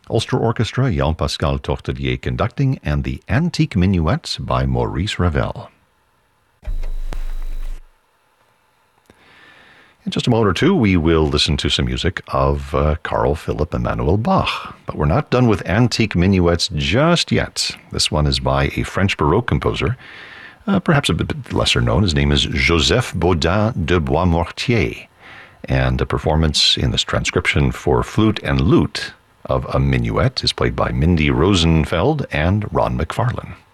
Ulster Orchestra, Jean-Pascal Tortelier conducting, and the Antique Minuet by Maurice Ravel. In just a moment or two, we will listen to some music of Carl Philipp Emanuel Bach. But we're not done with antique minuets just yet. This one is by a French Baroque composer, perhaps a bit lesser known. His name is Joseph Baudin de Boismortier. And a performance in this transcription for flute and lute of a minuet is played by Mindy Rosenfeld and Ron McFarlane.